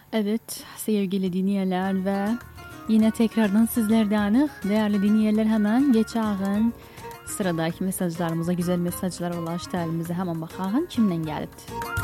Evet sevgili dinleyenler ve yine tekrardan sizlerden değerli dinleyenler hemen geçeğin sıradaki mesajlarımıza güzel mesajlar ulaştı elimize hemen bakalım kimden geldi.